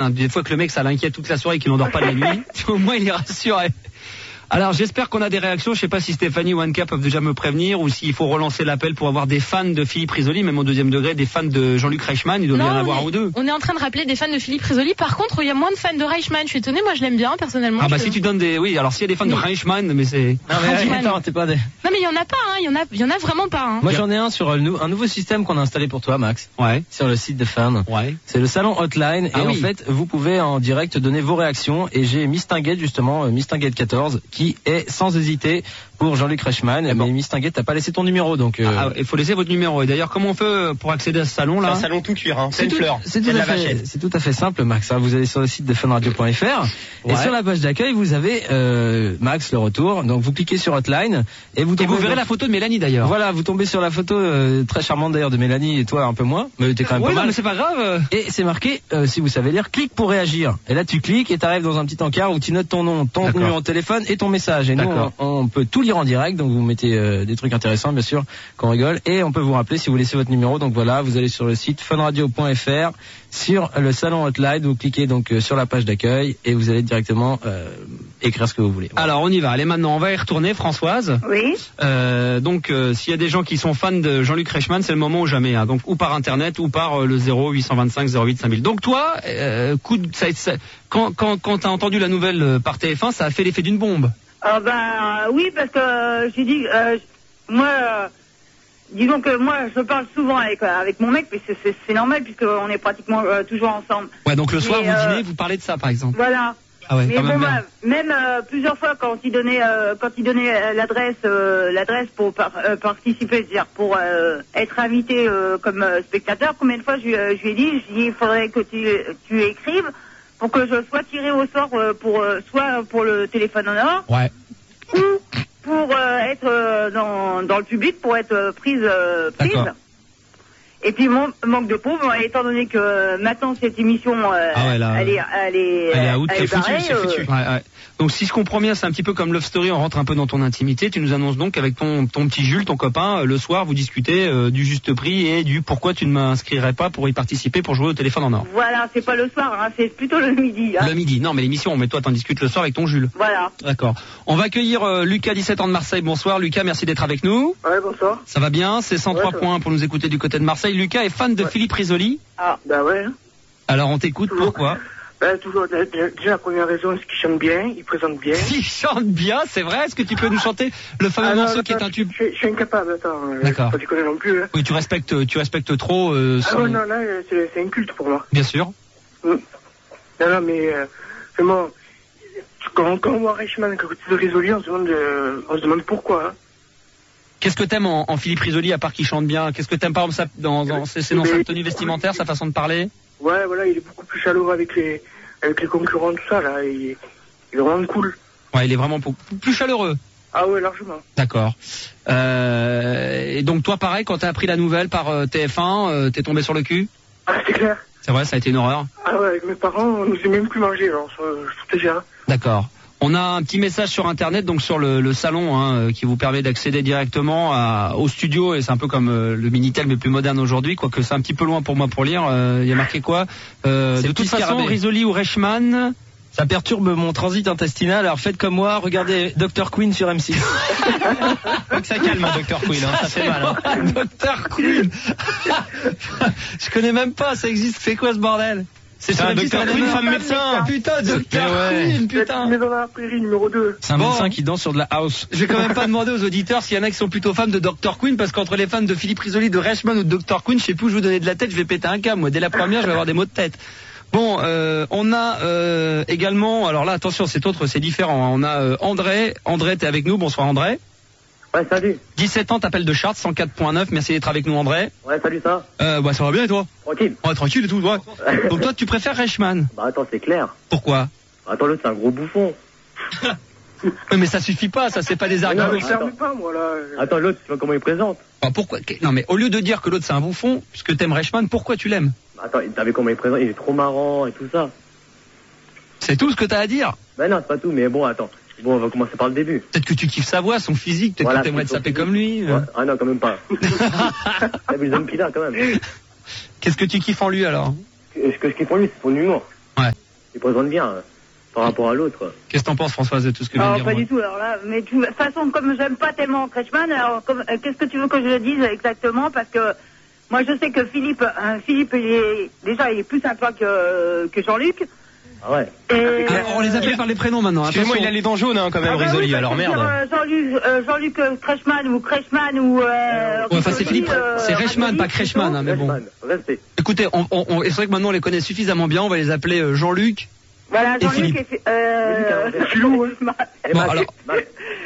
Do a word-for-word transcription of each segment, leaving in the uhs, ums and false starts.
Hein. Des fois que le mec, ça l'inquiète toute la soirée, qu'il n'endort pas de la nuit. Au moins, il est rassuré. Alors, j'espère qu'on a des réactions. Je sais pas si Stéphanie ou Anka peuvent déjà me prévenir ou s'il faut relancer l'appel pour avoir des fans de Philippe Risoli, même au deuxième degré, des fans de Jean-Luc Reichmann. Il doit bien en avoir un ou deux. On est en train de rappeler des fans de Philippe Risoli. Par contre, il y a moins de fans de Reichmann. Je suis étonnée. Moi, je l'aime bien, personnellement. Ah, bah, je... si tu donnes des, oui, alors s'il y a des fans mais... de Reichmann, mais c'est. Non, mais attends, t'es pas des. Non, mais il y en a pas, hein. Il y en a, il y en a vraiment pas, hein. Moi, j'en ai un sur un nouveau système qu'on a installé pour toi, Max. Ouais. Sur le site de fans. Ouais. C'est le salon hotline. Ah, et oui. en fait, vous pouvez en direct donner vos réactions. Et j'ai Mistinguette, justement, Mistinguette quatorze, qui est sans hésiter pour Jean-Luc Reichmann. Mais bon. Mistinguette, t'as pas laissé ton numéro, donc. Euh... Ah, il faut laisser votre numéro. Et d'ailleurs, comment on fait pour accéder à ce salon là? C'est un salon tout cuir, hein. C'est une tout, fleur. C'est tout, tout à fait simple, Max. Hein. Vous allez sur le site de funradio point f r ouais. Et sur la page d'accueil, vous avez euh, Max le retour. Donc vous cliquez sur Hotline et vous. Et vous verrez la photo de Mélanie d'ailleurs. Voilà, vous tombez sur la photo euh, très charmante d'ailleurs de Mélanie et toi un peu moins, mais t'es quand même oui, pas non, mal. Mais c'est pas grave. Et c'est marqué, euh, si vous savez lire, clique pour réagir. Et là tu cliques et t'arrives dans un petit encart où tu notes ton nom, ton numéro de téléphone et ton message. Et nous on, on peut tout lire en direct, donc vous mettez euh, des trucs intéressants bien sûr, qu'on rigole, et on peut vous rappeler si vous laissez votre numéro. Donc voilà, vous allez sur le site funradio point f r, sur le salon hotline, vous cliquez donc euh, sur la page d'accueil et vous allez directement euh, écrire ce que vous voulez. Voilà. Alors on y va. Allez, maintenant on va y retourner, Françoise. Oui. Euh, donc euh, s'il y a des gens qui sont fans de Jean-Luc Reichmann, c'est le moment ou jamais. Hein. Donc ou par internet ou par euh, le zéro huit cent vingt-cinq zéro huit cinq mille. Donc toi, euh, coup de, ça, ça, quand quand quand t'as entendu la nouvelle euh, par T F un, ça a fait l'effet d'une bombe. Ah bah oui, parce que euh, j'ai dit, euh, moi, euh, disons que moi je parle souvent avec avec mon mec, puis c'est, c'est, c'est normal puisqu'on est pratiquement euh, toujours ensemble. Ouais, donc le soir Mais, vous euh, dînez, vous parlez de ça par exemple. Voilà. Ah ouais, mais quand bon, même, moi, même euh, plusieurs fois quand il donnait euh, quand il donnait euh, l'adresse euh, l'adresse pour par, euh, participer, c'est-à-dire pour euh, être invité euh, comme euh, spectateur, combien de fois je, euh, je lui ai dit, je lui ai dit, il faudrait que tu tu écrives pour que je sois tiré au sort euh, pour euh, soit pour le téléphone en or. Ouais. Ou pour euh, être euh, dans, dans le public, pour être euh, prise. Euh, prise. Et puis mon manque de peau, bon, étant donné que euh, maintenant cette émission, euh, ah ouais, là, elle est, elle est, elle est out, elle est c'est foutu, barrée, c'est foutu. Euh... Ouais, ouais. Donc si je comprends bien, c'est un petit peu comme Love Story, on rentre un peu dans ton intimité. Tu nous annonces donc avec ton ton petit Jules, ton copain, euh, le soir vous discutez euh, du juste prix et du pourquoi tu ne m'inscrirais pas pour y participer pour jouer au téléphone en or. Voilà, c'est pas le soir, hein, c'est plutôt le midi. Hein. Le midi, non mais l'émission, mais toi t'en discutes le soir avec ton Jules. Voilà. D'accord. On va accueillir euh, Lucas, dix-sept ans de Marseille. Bonsoir Lucas, merci d'être avec nous. Ouais, bonsoir. Ça va bien, c'est cent trois ouais, points pour nous écouter du côté de Marseille. Lucas est fan de ouais. Philippe Risoli. Ah, bah ouais. Alors on t'écoute, toujours. Pourquoi? Ben, toujours, déjà, la première raison, c'est qu'il chante bien, il présente bien. Il chante bien, c'est vrai. Est-ce que tu peux nous chanter le fameux ah, non, morceau attends, qui est un tube? Je, je suis incapable, attends. D'accord. Pas tu connais non plus. Hein. Oui, tu respectes, tu respectes trop. Euh, son... Ah non, non, là, c'est, c'est un culte pour moi. Bien sûr. Mm. Non, non, mais euh, vraiment, quand, quand on voit Reichmann à côté de Risoli, on se demande, euh, on se demande pourquoi. Hein. Qu'est-ce que t'aimes en, en Philippe Risoli à part qu'il chante bien? Qu'est-ce que t'aimes par exemple ça, dans, dans, c'est, c'est dans sa tenue vestimentaire, sa façon de parler? Ouais, voilà, il est beaucoup plus chaleureux avec les, avec les concurrents, tout ça, là. Il, il est vraiment cool. Ouais, il est vraiment plus chaleureux. Ah ouais, largement. D'accord. Euh, et donc toi, pareil, quand t'as appris la nouvelle par euh, T F un, euh, t'es tombé sur le cul? Ah, c'est clair. C'est vrai, ça a été une horreur. Ah ouais, avec mes parents, on nous a même plus mangé, alors je te gère. D'accord. On a un petit message sur internet, donc sur le, le salon, hein, qui vous permet d'accéder directement à, au studio, et c'est un peu comme euh, le Minitel mais plus moderne aujourd'hui, quoique c'est un petit peu loin pour moi pour lire. Il euh, y a marqué quoi euh, De toute façon, Risoli ou Reichmann, ça perturbe mon transit intestinal. Alors faites comme moi, regardez docteur Queen sur M six. Faut que ça calme, hein, docteur Queen, hein, ça fait mal. Hein. docteur Queen. Je connais même pas, ça existe. C'est quoi ce bordel? C'est ça, docteur Queen, femme médecin. Putain, docteur Queen, putain. Mais dans la prairie numéro deux. C'est un bon, médecin qui danse sur de la house. Je vais quand même pas demander aux auditeurs s'il y en a qui sont plutôt fans de docteur Queen, parce qu'entre les fans de Philippe Risoli, de Reichmann ou de docteur Queen, je sais plus où je vous donner de la tête, je vais péter un câble. Moi, dès la première, je vais avoir des maux de tête. Bon, euh, on a euh, également, alors là, attention, c'est autre, c'est différent. Hein. On a euh, André. André, t'es avec nous. Bonsoir, André. Ouais, salut. dix-sept ans, t'appelles de Chartres, cent quatre point neuf. Merci d'être avec nous, André. Ouais, salut, ça. Euh, bah, ça va bien, et toi? Tranquille. Ouais, tranquille et tout, ouais. Donc toi, tu préfères Reichmann? Bah, attends, c'est clair. Pourquoi? Bah, attends, l'autre, c'est un gros bouffon. Ouais, mais ça suffit pas, ça, c'est pas des arguments. Non, attends, pas, moi, là. Attends, l'autre, tu vois comment il présente? Bah, pourquoi? Non, mais au lieu de dire que l'autre, c'est un bouffon, puisque t'aimes Reichmann, pourquoi tu l'aimes? Bah, attends, t'as vu comment il présente? Il est trop marrant et tout ça. C'est tout ce que t'as à dire? Bah, non, c'est pas tout, mais bon, attends. Bon, on va commencer par le début. Peut-être que tu kiffes sa voix, son physique, peut-être voilà, que t'aimerais te saper physique. comme lui. Ouais. Ah non, quand même pas. T'as vu les hommes qu'il a, quand même. Qu'est-ce que tu kiffes en lui, alors? Ce que je kiffe en lui, c'est son humour. Ouais. il présente bien euh, par rapport à l'autre. Qu'est-ce que t'en penses, Françoise, de tout ce que vient de Non, dire pas moi du tout. Alors là, mais de toute façon, comme j'aime pas tellement Kretschmann, alors comme, euh, qu'est-ce que tu veux que je le dise exactement? Parce que moi, je sais que Philippe, hein, Philippe, il est déjà, il est plus sympa que que Jean-Luc. Ah ouais. Et, Ah, on les appelle par les prénoms maintenant. Excusez-moi, attention. il a les dents jaunes hein, quand même, Ah bah Risoli, oui, parce alors que merde. dire, euh, Jean-Luc, euh, Jean-Luc euh, Kretschmann ou Kretschmann ou. Euh, Ouais, enfin, c'est Risoli, Philippe, euh, c'est Reichmann, Risoli, pas Kretschmann, hein, mais bon. Reichmann, restez. Écoutez, on, on, on- et c'est vrai que maintenant on les connaît suffisamment bien, on va les appeler euh, Jean-Luc. Voilà, Et Jean-Luc Philippe. et. Fi- Euh, Philippe, Philou, Et Bon, Max, alors- Max,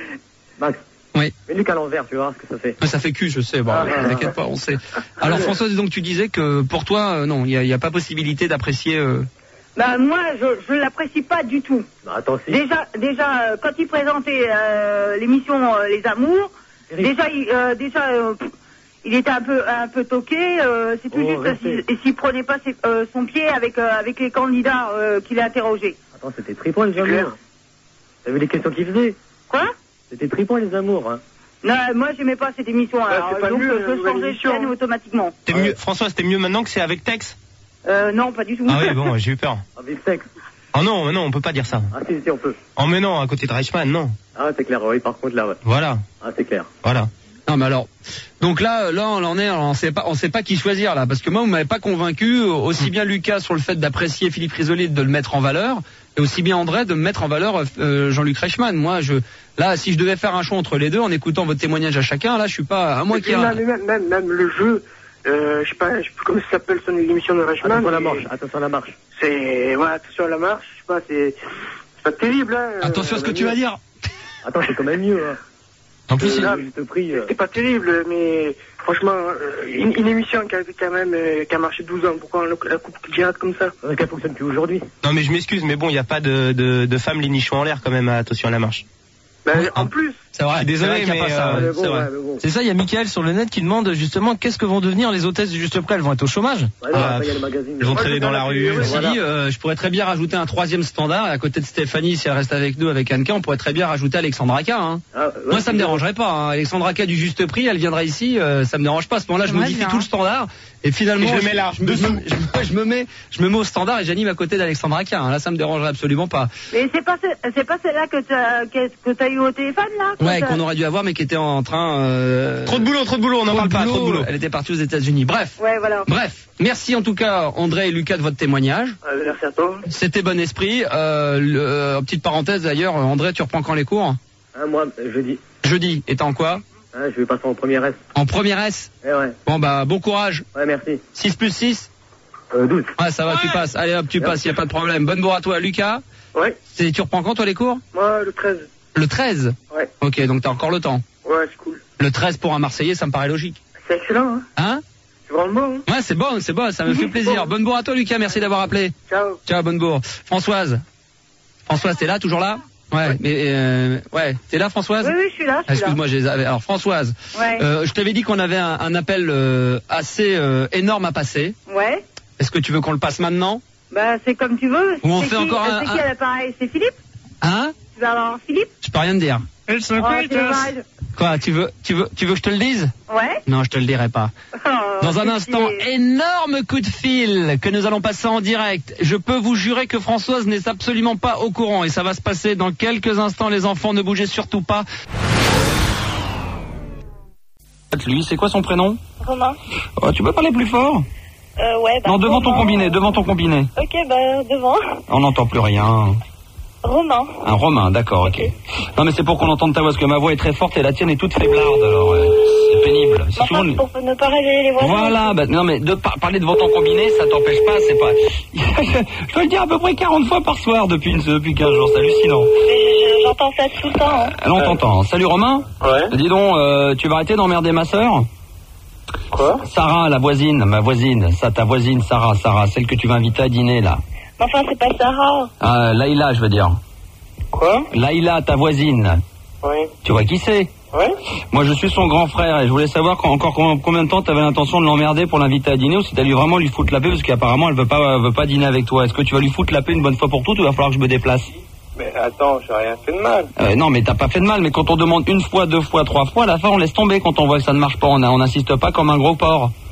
Max. Oui. Mets-lui qu'à l'envers, tu vas voir ce que ça fait. Ouais, ça fait cul, je sais, bon, Ah, ah, t'inquiète pas, on sait. Alors Françoise, donc tu disais que pour toi, euh, non, il n'y a, il y a pas possibilité d'apprécier... euh, Bah moi, je je l'apprécie pas du tout. Bah, attends, si. Déjà, déjà, euh, quand il présentait euh, l'émission euh, Les Amours, Eric. déjà, il, euh, déjà, euh, pff, il était un peu, un peu toqué. Euh, c'est tout Oh, juste restez. s'il, et s'il prenait pas ses- euh, son pied avec euh, avec les candidats euh, qu'il a interrogés. Attends, c'était trippant les clair. amours. T'as vu les questions qu'il faisait? Quoi? C'était trippant les amours, hein. Non, moi, j'aimais pas cette émission. Alors, c'est pas donc, mieux, euh, la je nouvelle changeais de émission. chaîne automatiquement. T'es mieux, François, c'était mieux maintenant que c'est avec Tex? Euh, non, pas du tout. Ah oui, bon, j'ai eu peur. Avec sexe. Oh non, mais non, on peut pas dire ça. Ah si, si, on peut. Oh mais non, à côté de Reichmann, non. Ah ouais, c'est clair, oui, par contre, là, ouais. Voilà, Ah, c'est clair. voilà. Non mais alors, donc là, là on en est, on sait pas, on sait pas qui choisir là, parce que moi vous m'avez pas convaincu, aussi bien Lucas sur le fait d'apprécier Philippe Risoli, de le mettre en valeur, et aussi bien André de me mettre en valeur euh, Jean-Luc Reichmann. Moi, je, là, si je devais faire un choix entre les deux, en écoutant votre témoignage à chacun, là, je suis pas, à moins Et qu'il y puis ait un- même, même, même, même le jeu, euh, je sais pas, je sais plus comment ça s'appelle son émission de Reichmann. Attention à la mais marche, attention à la marche. C'est, ouais, attention à la marche, je sais pas, c'est, c'est pas terrible, hein. Attention à ce que euh, tu vas dire. Attends, c'est quand même mieux, hein. En plus, Euh, il- là, Juste prix. euh. c'est pas terrible, mais franchement, euh, une, une émission qui a quand même, euh, qui a marché douze ans, pourquoi on la la coupe direct comme ça? Parce qu'elle fonctionne plus aujourd'hui. non mais je m'excuse, mais bon, il n'y a pas de, de, de femmes les nichons en l'air quand même, attention à la marche. Ben, Oui. en plus, C'est vrai. Désolé, c'est vrai qu'il y a mais, pas ça. euh, ouais, mais bon, c'est vrai. ouais, mais bon. C'est ça, il y a Mickaël sur le net qui demande justement qu'est-ce que vont devenir les hôtesses du Juste Près. Elles vont être au chômage. Ouais, non, Ah, après, il y a le magazine. Ils vont Moi, traîner je dans veux la bien rue. la Ceci Voilà. dit, euh, je pourrais très bien rajouter un troisième standard, et à côté de Stéphanie, si elle reste avec nous, avec Anka, on pourrait très bien rajouter Alexandra K. Hein. Ah, ouais, Moi, ça me c'est- dérangerait pas. Hein. Alexandra K du Juste Prix, elle viendra ici, euh, ça me dérange pas. À ce moment-là, je Moi, modifie bien. tout le standard, et finalement, Et je le mets là, je, me- dessous. je me- je, je me mets, je me mets au standard et j'anime à côté d'Alexandra K. Hein. Là, ça me dérangerait absolument pas. Mais c'est pas, ce- c'est pas celle-là que t'as, que, que t'as eu au téléphone, là? quand Ouais, t'as- qu'on aurait dû avoir, mais qui était en train. Euh, Trop de boulot, trop de boulot, on n'en trop parle de pas, trop de boulot. boulot. Elle était partie aux États-Unis. Bref. Ouais, voilà. Bref, merci en tout cas André et Lucas de votre témoignage. euh, merci à toi. C'était bon esprit. Euh, le, euh, petite parenthèse d'ailleurs, André, tu reprends quand les cours? Hein, moi, jeudi. Jeudi. Et t'es en quoi? Hein, je vais passer en première S. En première S. Eh ouais. Bon bah bon courage. Ouais, merci. six plus six. Euh, douze. Ouais, ça va, tu passes. Allez hop, tu passes, y a pas de problème. Bonne bourre à toi, Lucas. Ouais, C'est- Tu reprends quand toi les cours? moi, le treize. Le treize. Ouais. Ok, donc t'as encore le temps. Ouais, c'est cool. Le treize pour un Marseillais, ça me paraît logique. C'est excellent, hein. Hein? C'est vraiment bon, hein. Ouais, c'est bon, c'est bon, ça me fait plaisir. Bonne bourre à toi, Lucas, merci d'avoir appelé. Ciao. Ciao, bonne bourre. Françoise. Françoise, t'es là, toujours là? Ouais, mais euh, ouais, t'es là, Françoise? Oui, oui, je suis là, Ah, je suis là. excuse-moi, je les avais. Alors Françoise, Ouais. euh, je t'avais dit qu'on avait un, un appel euh, assez euh, énorme à passer. Ouais. Est-ce que tu veux qu'on le passe maintenant? Bah, c'est comme tu veux. Ou on C'est fait qui- encore un- C'est qui un- à l'appareil? C'est Philippe? Hein? Tu vas avoir Philippe? Je peux rien te dire. Oh, c'est dommage. Quoi? Tu veux, tu veux, tu veux que je te le dise? Ouais. Non, je te le dirai pas. Oh, Dans un c'est instant, qui- énorme coup de fil que nous allons passer en direct. Je peux vous jurer que Françoise n'est absolument pas au courant et ça va se passer dans quelques instants. Les enfants, ne bougez surtout pas. Lui, c'est quoi son prénom? Romain. Oh, tu peux parler plus fort? Euh, ouais, bah, Non, devant ton Romain. combiné, devant ton combiné. Ok, bah, devant. On n'entend plus rien. Romain. Un Romain, d'accord, ok. Non, mais c'est pour qu'on entende ta voix, parce que ma voix est très forte et la tienne est toute faiblarde, alors euh, c'est pénible. C'est Enfin, souvent... pour ne pas réveiller les voisins. Voilà, bah, non mais de par- parler devant ton combiné, ça t'empêche pas, c'est pas... Je dois le dire à peu près quarante fois par soir depuis, une, depuis quinze jours, c'est hallucinant. Mais je- J'entends ça tout le temps. Hein. Alors on t'entend. Salut Romain. Ouais. Dis donc, euh, tu vas arrêter d'emmerder ma sœur? Quoi? Sarah, la voisine, ma voisine, ça ta voisine, Sarah, Sarah, celle que tu vas inviter à dîner là. Mais enfin, c'est pas Sarah. Ah, Laïla, je veux dire. Quoi? Laïla, ta voisine. Ouais. Tu vois qui c'est? Ouais? Moi je suis son grand frère et je voulais savoir quand, encore combien, combien de temps tu avais l'intention de l'emmerder pour l'inviter à dîner ou si tu allais vraiment lui foutre la paix parce qu'apparemment elle veut pas, veut pas dîner avec toi. Est-ce que tu vas lui foutre la paix une bonne fois pour toutes ou il va falloir que je me déplace? Mais attends, j'ai rien fait de mal. euh, Non mais t'as pas fait de mal, mais quand on demande une fois, deux fois, trois fois, à la fin on laisse tomber quand on voit que ça ne marche pas, on, on insiste pas comme un gros porc.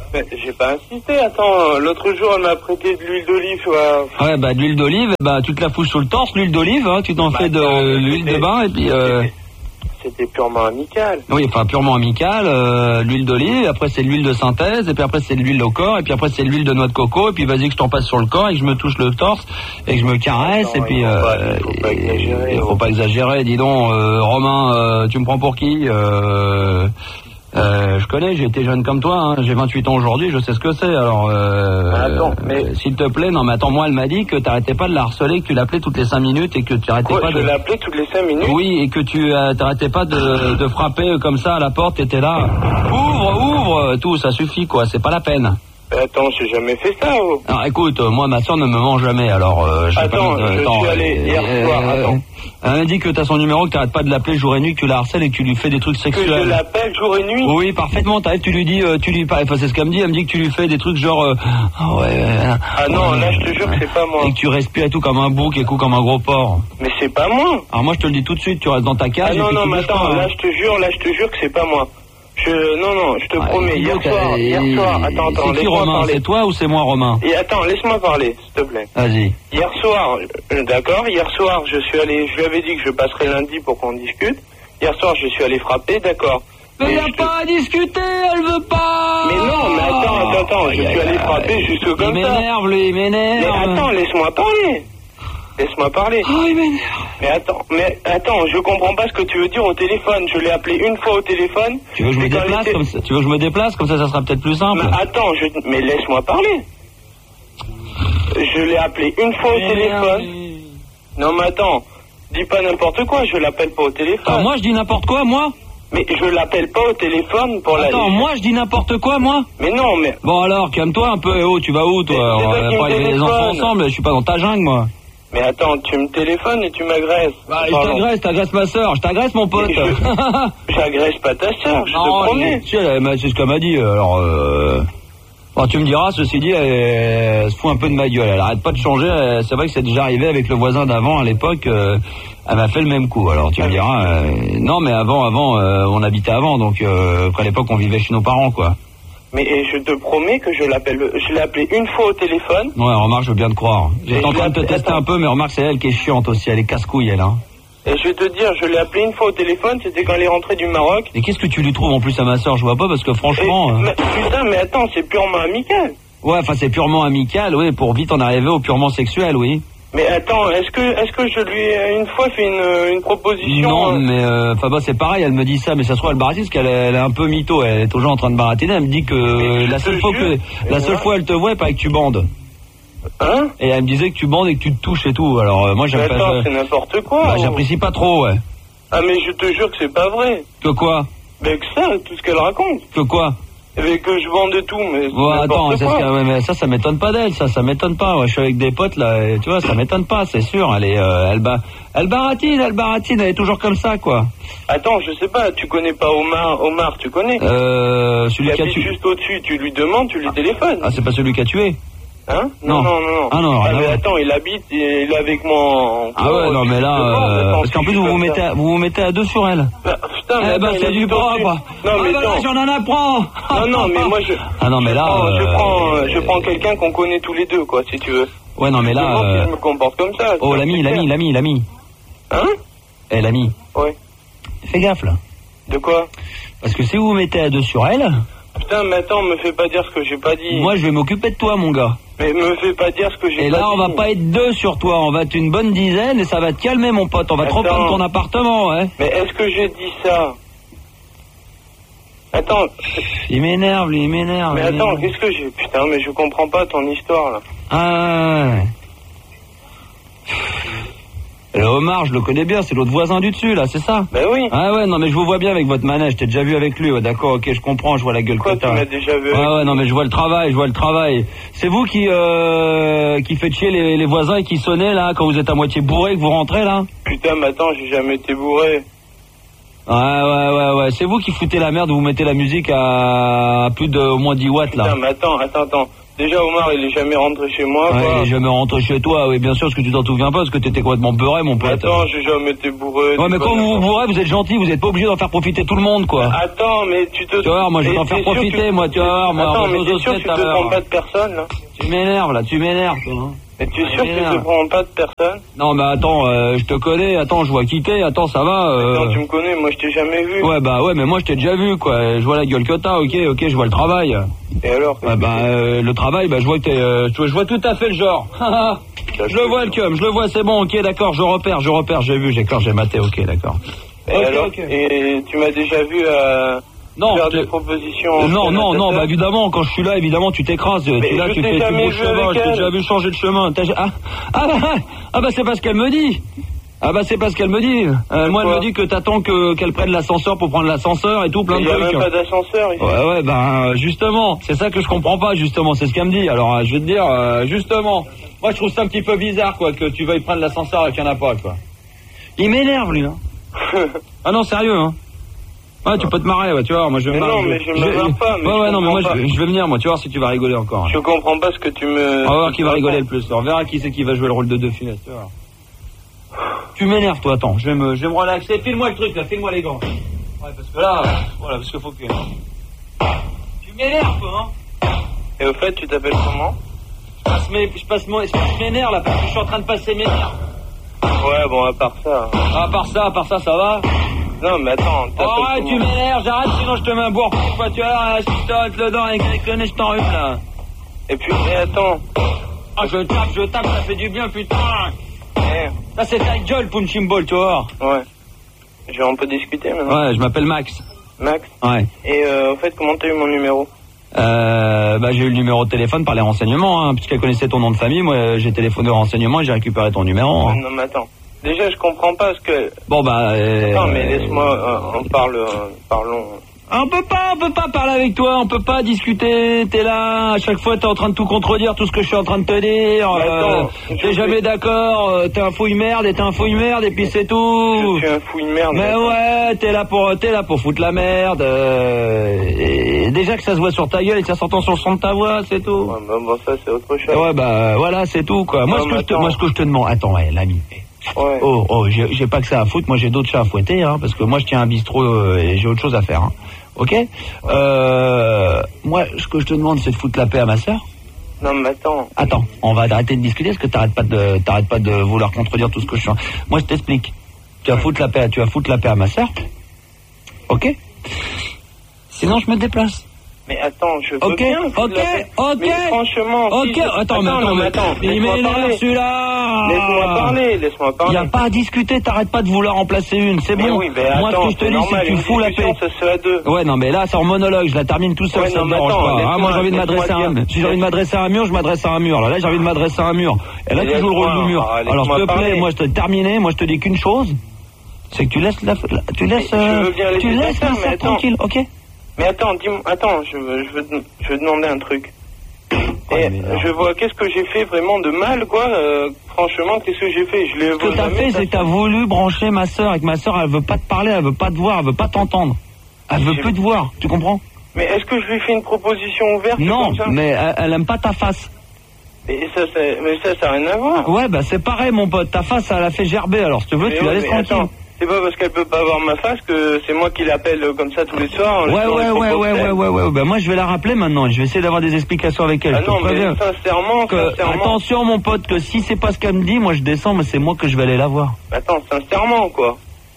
Mais j'ai pas insisté, attends, l'autre jour elle m'a prêté de l'huile d'olive. Ouais, ouais bah de l'huile d'olive, bah tu te la fous sur le torse, l'huile d'olive, hein, tu t'en bah, fais de attends, l'huile de bain et puis... Euh... C'était purement amical. Oui, enfin purement amical, euh, l'huile d'olive, après c'est l'huile de synthèse, et puis après c'est l'huile au corps, et puis après c'est l'huile de noix de coco, et puis vas-y que je t'en passe sur le corps, et que je me touche le torse, et que je me caresse, non, et puis... Il faut, euh, pas, il faut pas exagérer. Il faut pas exagérer, dis donc, euh, Romain, euh, tu me prends pour qui euh, euh, je connais, j'ai été jeune comme toi, hein, j'ai vingt-huit ans aujourd'hui, je sais ce que c'est, alors... Euh, attends, mais... Euh, s'il te plaît, non mais attends, moi elle m'a dit que t'arrêtais pas de la harceler, que tu l'appelais toutes les cinq minutes et que tu arrêtais Quoi, pas je de... Je l'appelais toutes les cinq minutes? Oui, et que tu euh, t'arrêtais pas de, de frapper comme ça à la porte, t'étais là. Ouvre, ouvre, tout, ça suffit quoi, c'est pas la peine. Attends, j'ai jamais fait ça, oh. Alors écoute, euh, moi ma soeur ne me ment jamais, alors... Euh, attends, pas, euh, je attends, suis allé euh, hier euh, soir, euh, attends. Elle m'a dit que t'as son numéro, que t'arrêtes pas de l'appeler jour et nuit, que tu la harcèles et que tu lui fais des trucs sexuels. Que je l'appelle jour et nuit? Oui, parfaitement, t'arrêtes, tu lui dis, euh, tu lui... Enfin c'est ce qu'elle me dit, elle me dit que tu lui fais des trucs genre... Euh, oh, ouais, euh, ah non, là je te jure que c'est pas moi. Et que tu respires et tout comme un bouc et tout comme un gros porc. Mais c'est pas moi. Alors moi je te le dis tout de suite, tu restes dans ta cage... Ah non, et non, tu mais attends, pas, là hein. je te jure, là je te jure que c'est pas moi. Je, non, non, je te ah, promets, hier soir, hier soir, attends, attends, c'est qui laisse-moi Romain, parler. C'est toi ou c'est moi Romain? Et attends, laisse-moi parler, s'il te plaît. Vas-y. Hier soir, euh, d'accord, hier soir, je suis allé, je lui avais dit que je passerais lundi pour qu'on discute. Hier soir, je suis allé frapper, d'accord. Mais il n'y a pas à discuter, elle veut pas. Mais non, mais attends, attends, attends, je suis allé frapper juste comme ça. Il m'énerve, lui, il m'énerve. Mais attends, laisse-moi parler. Laisse-moi parler. Oh, il m'énerve. Mais attends, mais attends, je comprends pas ce que tu veux dire au téléphone. Je l'ai appelé une fois au téléphone. Tu veux que je me déplace était... comme ça Tu veux que je me déplace comme ça, ça sera peut-être plus simple. Mais attends, je... mais laisse-moi parler. Je l'ai appelé une fois au téléphone. Non, mais attends, dis pas n'importe quoi. Je l'appelle pas au téléphone. Alors, moi, je dis n'importe quoi, moi. Mais je l'appelle pas au téléphone pour la... Attends, moi je dis n'importe quoi, moi. Mais non, mais... Bon alors, calme-toi un peu, eh oh, tu vas où, toi? On va pas aller les enfants ensemble, je suis pas dans ta jungle, moi. Mais attends, tu me téléphones et tu m'agresses. Bah, je t'agresse, t'agresses ma soeur, je t'agresse mon pote. Je... J'agresse pas ta soeur, je non, te promets. Si, c'est ce qu'elle m'a dit, alors... Euh... Bon, tu me diras, ceci dit, elle, elle se fout un peu de ma gueule, elle arrête pas de changer, elle... c'est vrai que c'est déjà arrivé avec le voisin d'avant, à l'époque, euh... elle m'a fait le même coup, alors tu me diras... Euh... Non, mais avant, avant, euh, on habitait avant, donc euh, à l'époque, on vivait chez nos parents, quoi. Mais je te promets que je l'appelle, je l'ai appelé une fois au téléphone. Ouais, remarque, je veux bien te croire. J'étais en train de te tester un peu, mais remarque, c'est elle qui est chiante aussi, elle est casse-couille, elle, hein. Et je vais te dire, je l'ai appelé une fois au téléphone, c'était quand elle est rentrée du Maroc. Et qu'est-ce que tu lui trouves en plus à ma soeur? Je vois pas, parce que franchement... Et, euh... mais, putain, mais attends, c'est purement amical. Ouais, enfin, c'est purement amical, oui, pour vite en arriver au purement sexuel, oui. Mais attends, est-ce que est-ce que je lui ai une fois fait une, une proposition? Non, euh... mais euh, enfin bah, c'est pareil, elle me dit ça, mais ça se trouve elle baratine parce qu'elle est, elle est un peu mytho, elle est toujours en train de baratiner, elle me dit que la seule fois que la seule fois elle te voit, pas que tu bandes. Hein? Et elle me disait que tu bandes et que tu te touches et tout. Alors euh, moi j'aime pas ça. C'est n'importe quoi. Bah, j'apprécie pas trop, ouais. Ah mais je te jure que c'est pas vrai. Que quoi? Mais que ça, tout ce qu'elle raconte. Que quoi? Mais que je vende tout, mais ouais, attends, c'est ce ouais, mais ça, ça m'étonne pas d'elle, ça, ça m'étonne pas. Ouais, je suis avec des potes là, et, tu vois, ça m'étonne pas, c'est sûr. Elle est, euh, elle ba, elle baratine, elle baratine, elle est toujours comme ça, quoi. Attends, je sais pas, tu connais pas Omar, Omar, tu connais? Euh, celui qui a tué. Juste au-dessus, tu lui demandes, tu lui téléphones. Ah, c'est pas celui qui a tué? Hein? Non, non, non, non. Ah non, ah, mais non. attends, il habite, il est avec moi en... Ah ouais, non, mais là, euh, parce qu'en plus, vous vous mettez, à, vous vous mettez à deux sur elle. Bah, putain, mais eh ben, c'est du propre. Non, mais ah, bah, là, j'en en apprends. Non, non, mais moi, je... Ah non, mais là... Je euh... prends, euh, je prends quelqu'un qu'on connaît tous les deux, quoi, si tu veux. Ouais, non, mais là... Je euh... si je me comporte comme ça. Oh, l'ami, l'ami, l'ami, l'ami. Hein? Eh, l'ami. Oui. Fais gaffe, là. De quoi? Parce que si vous vous mettez à deux sur elle... Putain, mais attends, me fais pas dire ce que j'ai pas dit. Moi, je vais m'occuper de toi, mon gars. Mais me fais pas dire ce que j'ai pas dit. Et là, on va pas être deux sur toi, on va être une bonne dizaine et ça va te calmer, mon pote. On va te reprendre ton appartement, hein. Mais est-ce que j'ai dit ça? Attends. Il m'énerve, lui, il m'énerve. Mais attends, qu'est-ce que j'ai... Putain, mais je comprends pas ton histoire, là. Ah... Et Omar, je le connais bien, c'est l'autre voisin du dessus, là, c'est ça? Ben oui. Ah ouais, non mais je vous vois bien avec votre manège, t'es déjà vu avec lui, ouais, d'accord, ok, je comprends, je vois la gueule que t'as. Tu m'as déjà vu avec Ah ouais, non mais je vois le travail, je vois le travail. C'est vous qui euh, qui faites chier les, les voisins et qui sonnez, là, quand vous êtes à moitié bourré, que vous rentrez, là? Putain, mais attends, j'ai jamais été bourré. Ouais, ouais, ouais, ouais, c'est vous qui foutez la merde, vous mettez la musique à plus de au moins dix watts, là. Putain, mais attends, attends, attends. Déjà, Omar, il est jamais rentré chez moi. Ouais, quoi. il est jamais rentré chez toi, oui, bien sûr, parce que tu t'en souviens pas, parce que t'étais complètement beurré, mon pote. Attends, j'ai jamais été bourré. Ouais, mais quand vous vous bourrez, vous êtes gentil, vous êtes pas obligé d'en faire profiter tout le monde, quoi. Attends, mais tu te... Tu vas voir, moi, je vais t'en faire profiter, moi, tu vas voir, moi. Attends, mais t'es sûr que tu te prends pas de personne, là? Tu m'énerves, là, tu m'énerves, toi, hein. Mais tu es sûr que tu te prends pas de personne? Non, mais attends, euh, je te connais, attends, je vois qui t'es, attends, ça va. Euh... Attends, tu me connais, moi, je t'ai jamais vu. Ouais, bah ouais, mais moi, je t'ai déjà vu, quoi. Je vois la gueule que t'as, ok, ok, je vois le travail. Et alors? Ouais, bah, euh, le travail, bah, je vois que t'es, euh, je vois tout à fait le genre. Je le vois, le cum, je le vois, c'est bon, ok, d'accord, je repère, je repère, j'ai vu, j'ai clair, j'ai maté, ok, d'accord. Et okay, alors? Okay. Et tu m'as déjà vu à... Non, faire des propositions. Non, non, non, bah évidemment, quand je suis là, évidemment, tu t'écrases. Tu es là, tu fais, tu bouges chemin, je t'ai déjà vu changer de chemin. Ah, ah, bah, ah, bah c'est pas ce qu'elle me dit. Ah bah c'est pas ce qu'elle me dit. Euh, moi, elle me dit que t'attends que qu'elle prenne l'ascenseur pour prendre l'ascenseur et tout, plein de trucs. Il y a même pas d'ascenseur ici. Ouais, ouais, bah justement, c'est ça que je comprends pas, justement, c'est ce qu'elle me dit. Alors, je vais te dire, euh, justement, moi, je trouve ça un petit peu bizarre, quoi, que tu veuilles prendre l'ascenseur et qu'il y en a pas, quoi. Il m'énerve, lui, hein. Ah non, sérieux, hein. Ouais, tu peux te marrer, ouais, tu vois, moi je vais me marrer. Non, mais je me marre pas, mais ouais, ouais, non, mais moi je, je vais venir, moi, tu vois, si tu vas rigoler encore. Je comprends pas ce que tu me... On va voir qui va rigoler le plus, on verra qui c'est qui va jouer le rôle de deux Funès, tu vois. Tu m'énerves, toi, attends, je vais me, je vais me relaxer, file-moi le truc, là, file-moi les gants. Ouais, parce que là, voilà, parce qu'il faut que... Tu m'énerves, toi, hein. Et au fait, tu t'appelles comment? Je passe mes, je passe mon, je m'énerve, là, parce que je suis en train de passer mes nerfs. Ouais, bon, à part ça... Ah, à part ça, à part ça, ça va? Non, mais attends, oh, ouais, tu m'énerves, j'arrête, sinon je te mets un bourre pour toi, tu vois, si je t'arrête le dent avec, avec le nez, je t'enrhume, là. Et puis, et attends. Ah, je tape, je tape, ça fait du bien, putain. Eh. Ça, c'est ta gueule, punching ball, tu vois. Ouais. Je vais un peu discuter, maintenant. Ouais, je m'appelle Max. Max? Ouais. Et, euh, au fait, comment t'as eu mon numéro? Euh, bah, j'ai eu le numéro de téléphone par les renseignements, hein, puisqu'elle connaissait ton nom de famille, moi, j'ai téléphoné aux renseignements et j'ai récupéré ton numéro. Hein. Non, mais attends. Déjà, je comprends pas ce que... Bon, bah... Euh, Attends, mais laisse-moi... Euh, on parle... Euh, parlons... On peut pas, on peut pas parler avec toi, on peut pas discuter, t'es là, à chaque fois t'es en train de tout contredire, tout ce que je suis en train de te dire, euh, t'es jamais d'accord, euh, t'es un fouille merde et t'es un fouille merde et puis c'est tout. Je suis un fouille merde. Mais ouais, t'es là pour, t'es là pour foutre la merde, euh, et déjà que ça se voit sur ta gueule et que ça s'entend sur le son de ta voix, c'est tout. Ouais, bah, bon, ça c'est autre chose. Ouais, bah voilà, c'est tout, quoi. Moi, non, ce que je te, moi, ce que je te demande, attends, ouais, l'ami. Ouais. Oh, oh, j'ai, j'ai pas que ça à foutre, moi j'ai d'autres chats à fouetter, hein, parce que moi je tiens un bistrot euh, et j'ai autre chose à faire, hein. Ok, euh, moi, ce que je te demande, c'est de foutre la paix à ma sœur. Non, mais attends. Attends, on va arrêter de discuter, parce que t'arrêtes pas de, t'arrêtes pas de vouloir contredire tout ce que je suis. Moi, je t'explique. Tu vas foutre la paix, tu vas foutre la paix à ma sœur. Ok. Sinon, je me déplace. Mais attends, je veux okay, bien. Ok, ok, mais franchement. ok. Si je... Attends, attends, mais attends, non, mais attends. attends. Il m'énerve celui-là. Laisse-moi parler, laisse-moi parler. Il y a pas à discuter. T'arrêtes pas de vouloir en placer une. C'est mais bon. Oui, mais moi, attends, ce que je te dis, normal, c'est que tu fous la paix. Ça se fait à deux. Ouais, non, mais là, c'est en monologue. Je la termine tout seul. Ouais, ça non, me mais dérange attends, pas. Hein, moi, j'ai envie de m'adresser à un. Si j'ai envie de m'adresser à un mur, je m'adresse à un mur. Là, là, j'ai envie de m'adresser à un mur. Et là, tu joues le rôle du mur. Alors, s'il te plaît, moi, je te terminé. Moi, je te dis qu'une chose, c'est que tu laisses la, tu laisses, tu laisses la sœur tranquille, ok? Mais attends, dis-moi, attends, je veux, je veux, je veux demander un truc. Et je vois, qu'est-ce que j'ai fait vraiment de mal, quoi, euh, franchement, qu'est-ce que j'ai fait? Je l'ai Ce que t'as fait, c'est que t'as voulu brancher ma sœur, et que ma sœur, elle veut pas te parler, elle veut pas te voir, elle veut pas t'entendre. Elle veut plus te voir, tu comprends? Mais est-ce que je lui fais une proposition ouverte? Non, comme ça mais elle, elle aime pas ta face. Et ça, ça, mais ça, ça n'a rien à voir. Ouais, bah c'est pareil, mon pote, ta face, elle a fait gerber, alors si tu veux, mais tu ouais, la laisses tranquille. Attends. C'est pas parce qu'elle peut pas voir ma face que c'est moi qui l'appelle comme ça tous les soirs. Ouais, ouais, ouais, ouais, ouais, ouais, ouais, bah moi je vais la rappeler maintenant, je vais essayer d'avoir des explications avec elle. Ah non, mais sincèrement, que, sincèrement... Attention mon pote, que si c'est pas ce qu'elle me dit, moi je descends, mais c'est moi que je vais aller la voir. Attends, sincèrement quoi.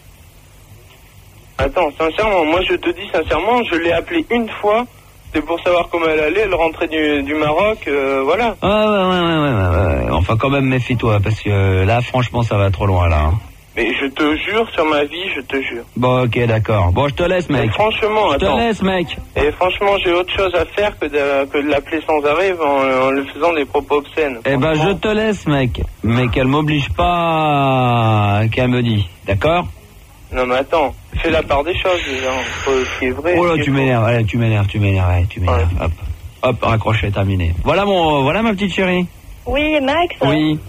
Attends, sincèrement, moi je te dis sincèrement, je l'ai appelée une fois, c'était pour savoir comment elle allait, elle rentrait du, du Maroc, euh, voilà. Ouais, ouais, ouais, ouais, ouais, ouais, ouais, enfin quand même méfie-toi, parce que là franchement ça va trop loin là. Hein. Mais je te jure, sur ma vie, je te jure. Bon, ok, d'accord. Bon, je te laisse, mec. Mais franchement, je attends. Je te laisse, mec. Et franchement, j'ai autre chose à faire que de, que de l'appeler sans arrêt en, en lui faisant des propos obscènes. Eh ben, je te laisse, mec. Mais qu'elle m'oblige pas, qu'elle me dit. D'accord? Non, mais attends. Fais la part des choses, déjà. Ce qui est vrai. Oh là, tu m'énerves, allez, tu m'énerves, tu m'énerves, allez, tu m'énerves. Ouais. Hop, hop, raccroché, terminé. Voilà mon, voilà ma petite chérie. Oui, Max. Oui.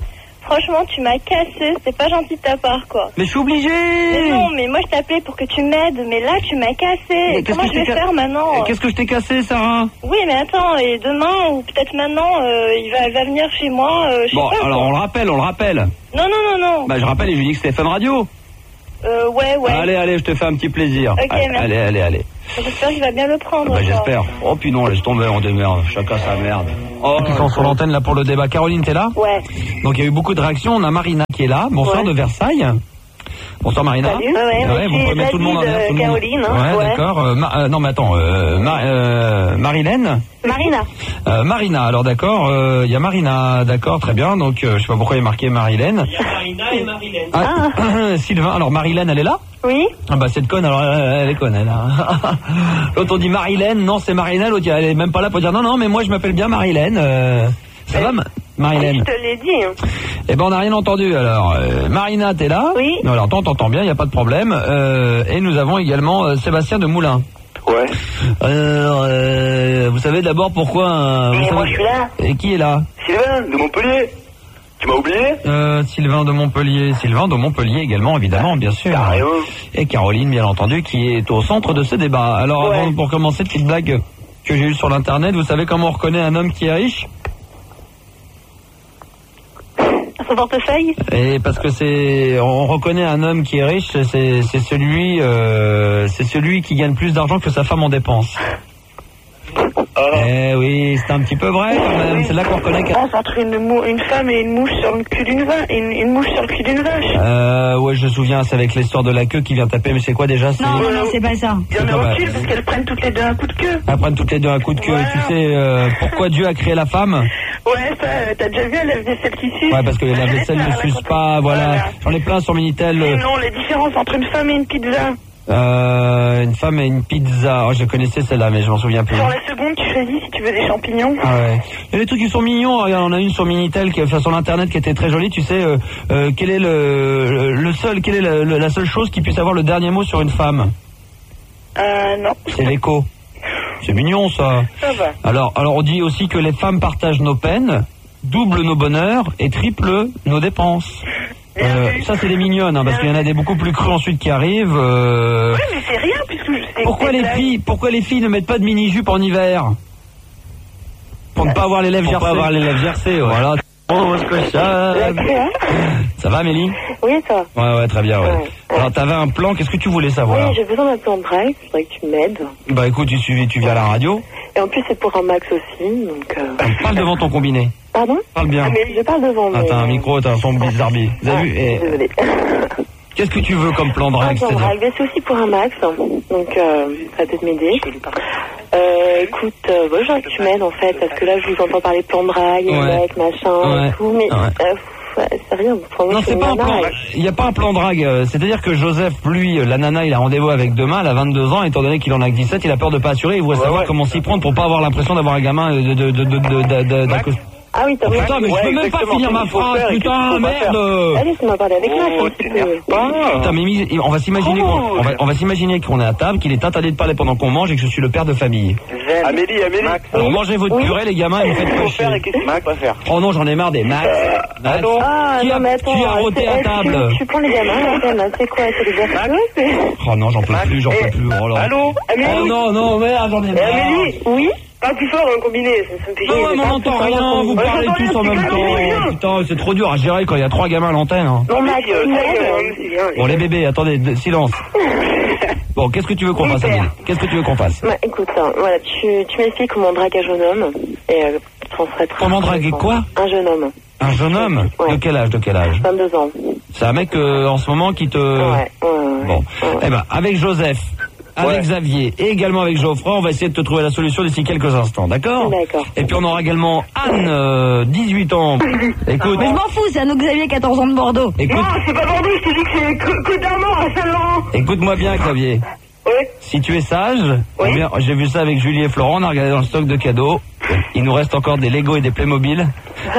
Franchement, tu m'as cassé, c'est pas gentil de ta part, quoi. Mais je suis obligé. Mais non, mais moi je t'appelais pour que tu m'aides, mais là tu m'as cassé. Mais Comment qu'est-ce je que vais je t'ai faire ca- maintenant? Qu'est-ce que je t'ai cassé, Sarah? Oui, mais attends, et demain, ou peut-être maintenant, euh, il, va, il va venir chez moi, euh, je Bon, sais pas. alors quoi. on le rappelle, on le rappelle. Non, non, non, non. Bah je rappelle et je lui dis que c'était Fun Radio. Euh, ouais, ouais. Allez, allez, je te fais un petit plaisir. Ok, allez, merci. allez, allez, allez. J'espère qu'il va bien le prendre. Bah quoi. j'espère. Oh puis non, laisse tomber, on démerde. Chacun sa merde. Oh, qui sont sur l'antenne là pour le débat. Caroline, t'es là? Ouais. Donc il y a eu beaucoup de réactions. On a Marina qui est là. Bonsoir Ouais. de Versailles. Bonsoir Marina. Salut. Ouais, ouais, moi, je vous suis pouvez mettre tout le monde en David, l'air. tout le monde. Caroline, hein, Ouais, ouais. d'accord. Euh, Ma- euh, non mais attends. Euh, Ma- euh, Marilène. Marina. Euh, Marina. Alors d'accord. Il y a Marina. D'accord, très bien. Donc euh, je sais pas pourquoi il est marqué Marilène. Il y a Marina et Marilène. Ah, Sylvain. Alors Marilène, elle est là? Oui. Ah bah cette conne, alors elle, elle est conne elle. hein. L'autre on dit Marilène, non c'est Marilène, l'autre elle est même pas là pour dire non non mais moi je m'appelle bien Marilène. Euh, ça va Ma- Marilène? Je te l'ai dit. Eh ben on n'a rien entendu alors. Euh, Marina t'es là? Oui. Non, alors t'entends t'entends bien, il y a pas de problème. Euh, et nous avons également euh, Sébastien de Moulins. Ouais. Alors euh, vous savez d'abord pourquoi euh, vous Et savez- moi je suis là. Et qui est là? Sylvain, de Montpellier. Tu m'as oublié? Euh, Sylvain de Montpellier, Sylvain de Montpellier également évidemment bien sûr. Carrément. Et Caroline bien entendu qui est au centre de ce débat. Alors Ouais. avant, pour commencer, petite blague que j'ai eue sur l'internet, vous savez comment on reconnaît un homme qui est riche? Son portefeuille. Et parce que c'est, on reconnaît un homme qui est riche, c'est, c'est celui, euh, c'est celui qui gagne plus d'argent que sa femme en dépenses. Eh oui, c'est un petit peu vrai quand même. C'est là qu'on reconnaît. que- Entre une, mou- une femme et une mouche sur le cul d'une vache, une, une mouche sur le cul d'une vache. Euh, ouais, je me souviens, c'est avec l'histoire de la queue qui vient taper. Mais c'est quoi déjà? C'est Non, non, non, c'est pas ça. Il y en C'est a pas aucune mal. parce qu'elles prennent toutes les deux un coup de queue. Elles prennent toutes les deux un coup de queue. Voilà. Tu sais euh, pourquoi Dieu a créé la femme? Ouais, ça, euh, t'as déjà vu la lave-vaisselle qui suce? Ouais, parce que la vaisselle ne suce pas. Voilà. J'en ai plein sur Minitel. Et non, la différence entre une femme et une pizza. Euh, une femme et une pizza. Oh, je connaissais celle-là, mais je m'en souviens plus. Sur la seconde, tu choisis si tu veux des champignons. Ah ouais. Il y a des trucs qui sont mignons. Regarde, on a une sur Minitel, qui, enfin sur l'internet, qui était très jolie. Tu sais, euh, euh, quel est le, le seul, quelle est le- le- la seule chose qui puisse avoir le dernier mot sur une femme? Euh, non. C'est l'écho. C'est mignon ça. Ça va. Alors, alors on dit aussi que les femmes partagent nos peines, doublent nos bonheurs et triplent nos dépenses. Euh, ça c'est des mignonnes, hein, parce qu'il y en a des beaucoup plus crus ensuite qui arrivent. Euh... Ouais, mais c'est rien puisque je sais. Pourquoi c'est les blague. filles, pourquoi les filles ne mettent pas de mini-jupe en hiver? Pour ne pas avoir les lèvres gercées. Pour pas avoir les lèvres gercées, voilà. Oh, ce cochon. Ça va, Amélie? Oui, ça va. Ouais, ouais, très bien, ouais. Ouais. Alors, t'avais un plan, qu'est-ce que tu voulais savoir? Oui, j'ai besoin d'un plan de drague, je voudrais que tu m'aides. Bah, écoute, tu suivis, tu viens à la radio. Et en plus, c'est pour un max aussi, donc... Euh... Parle devant ton combiné. Pardon? Parle bien. Ah, mais je parle devant, mais... Ah, t'as un micro, t'as un son bizarre. Vous avez vu? Et... Désolée. Qu'est-ce que tu veux comme plan de Un drague? plan de C'est-à-dire drague, mais c'est aussi pour un max, hein. Donc euh, ça va peut-être m'aider. Euh, écoute, euh, bon, j'aimerais que tu m'aides en fait, parce que là, je vous entends parler plan de drague, Ouais. mec, machin, Ouais. et tout, mais... Ouais. Euh, pff, ouais, c'est rien, pour moi, Non, je suis c'est une pas un nana, plan. et- Il n'y a pas un plan drague. euh, C'est-à-dire que Joseph, lui, euh, la nana, il a rendez-vous avec demain, elle a vingt-deux ans, étant donné qu'il en a que dix-sept, il a peur de pas assurer, il voudrait savoir comment s'y prendre pour pas avoir l'impression d'avoir un gamin euh, de, de, de, de, de, de- de- d'accost- Ah oui, t'as Oh, putain, mais je peux même pas finir ma phrase, putain, merde! Allez, tu m'as parlé avec moi, Oh, un petit peu. Putain, mais mis- on va s'imaginer qu'on on va, on va s'imaginer qu'on est à table, qu'il est interdit de parler pendant qu'on mange et que je suis le père de famille. Amélie, Amélie. Alors mangez votre purée, les gamins, et vous faites pas chier. Qu'est-ce que Max va faire? Oh non, j'en ai marre des Max. Max. Ah, Qui a, non, mais attends, qui a c'est- roté à est-ce table? que Tu prends les gamins, là, quand même, c'est quoi, c'est des vertus, c'est... Oh non, j'en peux plus, j'en peux plus. Oh là. Allô? Oh non, non, merde, j'en ai marre. Amélie, Oui? pas plus fort, un combiné, ça, ça me fait Non, chier. ouais, mais on n'entend rien, vous Ouais, parlez j'entends tous rien, en c'est même quand même rien. temps. Putain, c'est trop dur à gérer quand il y a trois gamins à l'antenne. hein. Bon, Max, Euh, tu ça, m'aides euh, c'est bien, Bon, les bébés, attendez, de- silence. Bon, qu'est-ce que tu veux qu'on fasse, Amélie? Qu'est-ce que tu veux qu'on fasse? Bah, écoute, hein, voilà, tu, tu m'expliques comment draguer un jeune homme, et euh, ça serait très Comment draguer intéressant. quoi? Un jeune homme, Un jeune homme? Ouais. De quel âge, de quel âge? vingt-deux ans. C'est un mec euh, en ce moment qui te... Ouais, ouais, ouais. Bon, Ouais. eh ben, avec Joseph, avec Ouais. Xavier et également avec Geoffroy, on va essayer de te trouver la solution d'ici quelques instants, d'accord? D'accord. Et puis on aura également Anne, euh, dix-huit ans. Écoute, Mais je m'en fous, c'est à nous Xavier, quatorze ans de Bordeaux. écoute, Non, c'est pas Bordeaux, je te dis que c'est que, que d'Armand à Saint-Laurent. écoute-moi bien, Xavier. Oui. Si tu es sage, Oui. eh bien, j'ai vu ça avec Julie et Florent, on a regardé dans le stock de cadeaux. Il nous reste encore des Lego et des Playmobil. C'est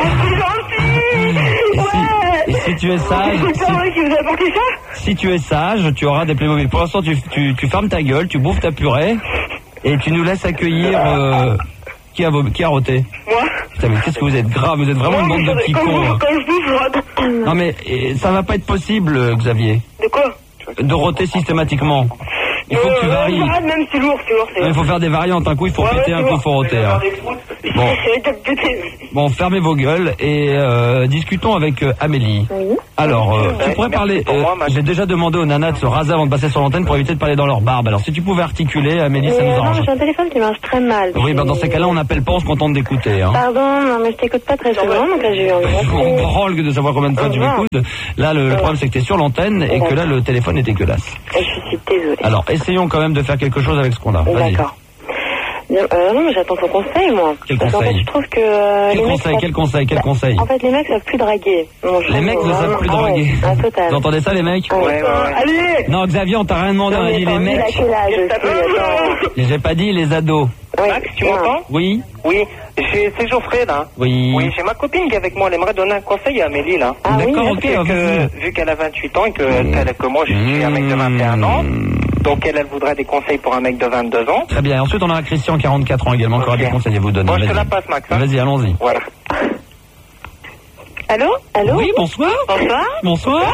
gentil. Et si, et si tu es sage, C'est si, pas vrai qui vous a apporté ça? si tu es sage, tu auras des Playmobil. Pour l'instant, tu, tu, tu fermes ta gueule, tu bouffes ta purée et tu nous laisses accueillir euh, qui a vo- qui a roté. Moi. Putain, mais qu'est-ce que vous êtes grave, vous êtes vraiment une bande de petits cons. hein. Quand je bouffe, je rate. Non mais eh, ça va pas être possible, euh, Xavier. De quoi? De roter systématiquement. Il faut que tu varies. Euh, même c'est lourd, c'est lourd, c'est Il lourd. faut faire des variantes, un coup il faut Ouais, péter, ouais, un coup il faut roter. hein. Bon. Bon, fermez vos gueules et euh, discutons avec euh, Amélie. Oui. Alors, euh, Ouais, tu pourrais merci parler. pour euh, moi, Max. J'ai déjà demandé aux nanas de se raser avant de passer sur l'antenne pour éviter de parler dans leur barbe. Alors, si tu pouvais articuler, Amélie, ça Mais, nous euh, non, arrange. j'ai un téléphone qui marche très mal. Oui, bah dans ces cas-là, on n'appelle pas, on se contente d'écouter. Hein. Pardon, non, mais je t'écoute pas très souvent, donc là j'ai eu envie de On rentrer. branle que de savoir combien de fois tu m'écoutes. Là, le, le problème, c'est que tu es sur l'antenne et que là, le téléphone est dégueulasse. Je suis désolée. Alors, essayons quand même de faire quelque chose avec ce qu'on a. Vas-y. D'accord. Non, euh, non, mais j'attends ton conseil, moi. Quel Parce qu'en conseil fait, je trouve que euh, Quel les mecs conseil, savent- quel conseil, quel conseil En fait, les mecs savent plus draguer. Bon, je Les mecs trouve ne savent vraiment- plus ah ouais, draguer. ah, total. Vous entendez ça, les mecs Ouais, ouais, ouais. Allez! Non, Xavier, on t'a rien demandé, on a dit les Il a mecs. quel âge aussi, attends. J'ai pas dit les ados. Oui, Max, tu m'entends? Oui, Oui, j'ai- c'est Geoffrey là. oui. Oui, j'ai ma copine qui est avec moi, elle aimerait donner un conseil à Amélie là. Ah oui, D'accord, je ok, sais. vas-y. Que, vu qu'elle a vingt-huit ans et que, qu'elle- que moi je suis un mec de vingt et un ans, donc elle, elle voudrait des conseils pour un mec de vingt-deux ans. Très bien. Ensuite, on a Christian, quarante-quatre ans également, qui aura Ok. des conseils à vous donner. Bon, je te Vas-y. la passe, Max. hein. Vas-y, allons-y. Voilà. Allô? Allô? Oui, bonsoir. Bonsoir? Bonsoir.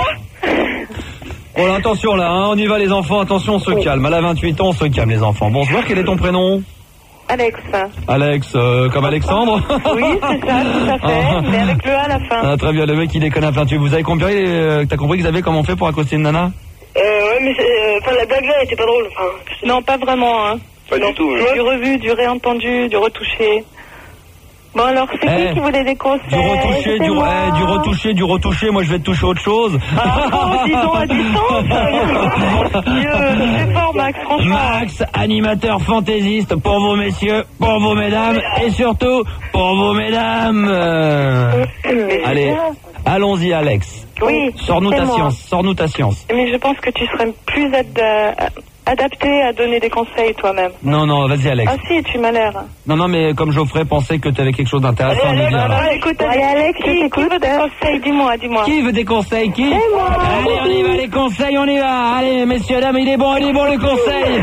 Bon, là, attention là, hein, on y va les enfants, attention, on se calme. Elle a vingt-huit ans, on se calme les enfants. Bonsoir, quel est ton prénom? Alex. Alex, euh, comme Alexandre? Oui, c'est ça, tout à fait. Mais avec le A à la fin. Ah, très bien, le mec il déconne à plein tube. Vous avez compris, euh, t'as compris Xavier comment on fait pour accoster une nana? Euh, ouais, mais c'est, euh, enfin, la blague là était pas drôle. Enfin, non, pas vraiment, hein. Pas du tout. C'est du revu, du réentendu, du retouché. Bon, alors, c'est Eh, qui qui voulait des conseils? Du retouché, du, C'est moi. eh, du retouché, du retouché, moi je vais te toucher autre chose. Ah, oh, dis donc, à distance. Dieu, c'est fort, Max, franchement. Max, animateur fantaisiste pour vous messieurs, pour vous mesdames et surtout pour vous mesdames. Euh, Mais allez, c'est bien. allons-y Alex. Oui, Sors-nous c'est ta moi. science, sors-nous ta science. Mais je pense que tu serais plus ad- euh, adapté à donner des conseils toi-même. Non, non, vas-y Alex. Ah si, tu m'as l'air. Non, non, mais comme Geoffrey pensait que tu avais quelque chose d'intéressant à nous dire là. Ah, écoute, Allez, Alex, je qui, qui t'écoute. veut des conseils? Dis-moi, dis-moi. Qui veut des conseils? Qui? Allez, on y va, les conseils, on y va. Allez, messieurs, dames, il est bon, il est bon le conseil.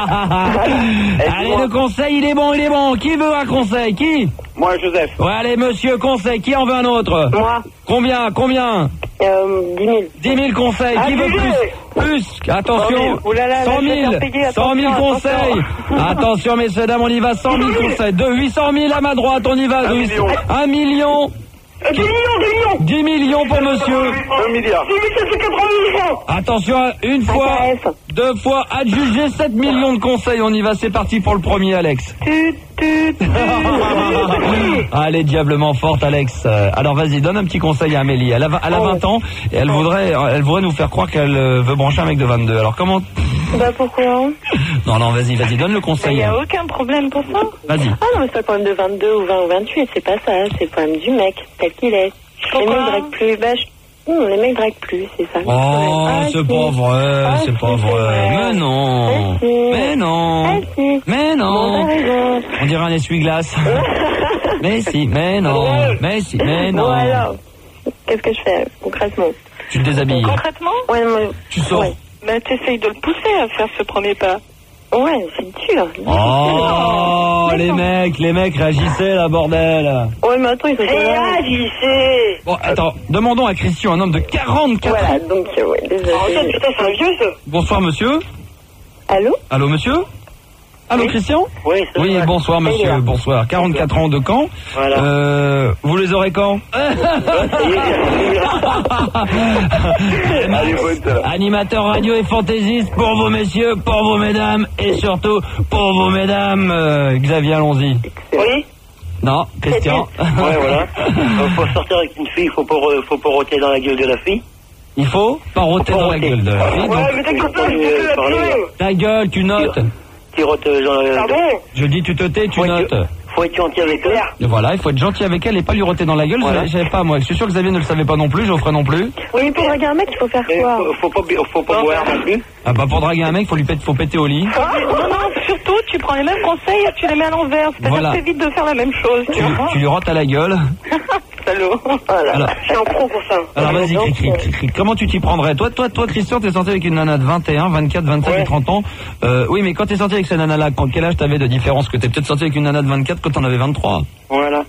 Allez, le conseil, il est bon, il est bon. Qui veut un conseil? Qui? Moi, Joseph. Ouais, allez, monsieur, conseil. Qui en veut un autre? Moi, Combien? Combien? euh, dix mille. dix mille conseils. Qui veut plus? Plus. Attention. Ouh là là, là, cent je vais mille. faire payer, cent mille attention, conseils. Attention, messieurs, dames, on y va. cent mille conseils. De huit cent mille à ma droite, on y va. Un million. Un million. dix millions, dix millions. dix millions pour monsieur. Un milliard. dix mille sept cent quatre-vingt-dix francs. Attention, une fois, A K F. deux fois, adjugé sept millions de conseils. On y va, c'est parti pour le premier, Alex. Tut, tut, tut. Allez, diablement forte, Alex. Euh, Alors, vas-y, donne un petit conseil à Amélie. Elle a, elle a vingt ans et elle voudrait, elle voudrait nous faire croire qu'elle euh, veut brancher un mec de vingt-deux. Alors, comment? Bah pourquoi? Non, non, vas-y, vas-y, donne le Il conseil. n'y a aucun problème pour ça. Vas-y. Ah non, mais c'est pas le problème de vingt-deux ou vingt ou vingt-huit, c'est pas ça, c'est le problème du mec, tel qu'il est. Pourquoi? Les mecs draguent plus, bah, je... non, les mecs draguent plus, c'est ça. le Oh, problème. Ah, c'est si. pas vrai, Ah, c'est si, pas c'est vrai. vrai. Mais non. Ah, si. Mais non. Ah, si. Mais Bon, non. t'as raison. On dirait un essuie-glace. Mais si, mais non. Mais si, mais Bon non. alors, qu'est-ce que je fais concrètement? Tu te déshabilles. Concrètement, Ouais, moi, Tu sors. ouais. ben, t'essayes de le pousser à faire ce premier pas. Ouais, c'est dur. Oh, les mecs, les mecs, réagissez là, bordel. Ouais, mais attends, ils sont pas là. Réagissez. Bon, attends, demandons à Christian, un homme de quarante-quatre ans. Voilà, donc, euh, ouais, désolé. Oh, ça, putain, c'est un vieux, ça. Bonsoir, monsieur. Allô? Allô, monsieur? Allô, Christian? Oui, c'est Oui, vrai. bonsoir, monsieur, Salut. bonsoir. quarante-quatre ans de quand? Voilà. Euh, vous les aurez quand? Allez, bonne, ça. Animateur radio et fantaisiste pour vos messieurs, pour vos mesdames et surtout pour vos mesdames. Euh, Xavier, allons-y. Oui. Non, Christian. Ouais, voilà. Donc, faut sortir avec une fille, faut pas, re- faut pas roter dans la gueule de la fille. Il faut pas roter Faut pas dans la roter. gueule de la fille. Ouais, donc- mais t'inquiète pas, je Euh, peux la parler, tuer. Ta gueule, tu notes. Qui rote euh, dans la... Pardon? Je dis tu te tais, tu Faut notes. être, faut être gentil avec eux. Et voilà, il faut être gentil avec elle et pas lui roter dans la gueule. Voilà. Je savais pas, moi. Je suis sûr que Xavier ne le savait pas non plus, Geoffrey non plus. Oui, pour draguer un mec, il faut faire Et quoi? faut, faut pas, bi- faut pas boire non plus. Ah bah pour draguer un mec, faut lui péter, faut péter au lit. Ah, non, non, surtout, tu prends les mêmes conseils et tu les mets à l'envers. C'est-à-dire Voilà. que t'évites de faire la même chose, tu Tu, vois. tu lui rotes à la gueule. Salaud. Voilà. Alors, Je suis un pro pour ça. alors vas-y, donc, cri, cri, cri, cri. Comment tu t'y prendrais? Toi, toi, toi, Christian, t'es sorti avec une nana de vingt et un, vingt-quatre, vingt-cinq Ouais. et trente ans. Euh, oui, mais quand t'es sorti avec cette nana-là, quand- quel âge t'avais de différence? Que t'es peut-être sorti avec une nana de vingt-quatre quand t'en avais vingt-trois. Voilà.